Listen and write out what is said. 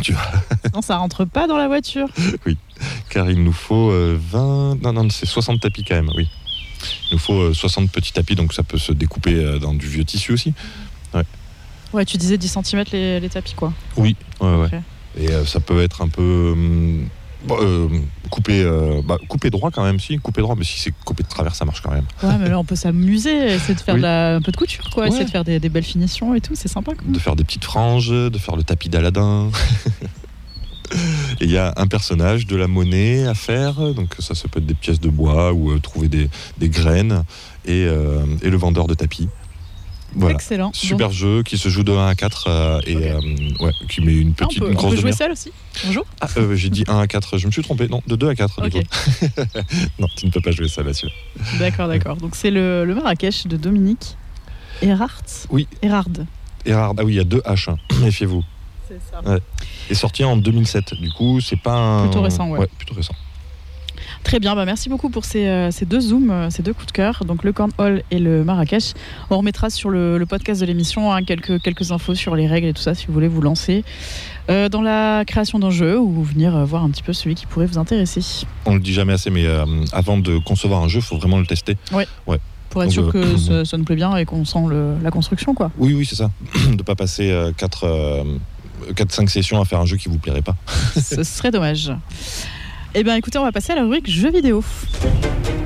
voiture. Non, ça rentre pas dans la voiture. Oui, car il nous faut 20... Non, c'est 60 tapis quand même, oui. Il nous faut 60 petits tapis, donc ça peut se découper dans du vieux tissu aussi. Ouais, tu disais 10 cm les tapis, quoi. Oui, ouais. Okay. Et ça peut être un peu... coupé droit quand même, si. Coupé droit, mais si c'est coupé de travers, ça marche quand même. Ouais, mais là, on peut s'amuser, essayer de faire un peu de couture, quoi. Ouais. Essayer de faire des belles finitions et tout, c'est sympa, quoi. De faire des petites franges, de faire le tapis d'Aladin. Et il y a un personnage, de la monnaie à faire, donc ça peut être des pièces de bois ou trouver des graines et le vendeur de tapis. Voilà. Excellent. Super jeu qui se joue de 1 à 4 qui met une petite on peut jouer seul aussi. Bonjour. J'ai dit 1 à 4, je me suis trompé. Non, de 2 à 4 okay. Du coup. Non, tu ne peux pas jouer ça là-dessus. D'accord. Donc c'est le Marrakech de Dominique Erhard. Oui. Erhard. Ah oui, il y a 2 H, hein. Méfiez-vous. C'est ça. Ouais. Et sorti en 2007. Du coup, c'est pas plutôt récent, ouais. Ouais, plutôt récent. Très bien, merci beaucoup pour ces deux zooms, ces deux coups de cœur, donc le cornhole et le Marrakech. On remettra sur le podcast de l'émission quelques infos sur les règles et tout ça si vous voulez vous lancer dans la création d'un jeu ou venir voir un petit peu celui qui pourrait vous intéresser. On le dit jamais assez, mais avant de concevoir un jeu, il faut vraiment le tester. Ouais. Pour être sûr que ça nous plaît bien et qu'on sent la construction, quoi. Oui, c'est ça. De ne pas passer 4-5 sessions à faire un jeu qui ne vous plairait pas. Ce serait dommage. Eh bien écoutez, on va passer à la rubrique jeux vidéo.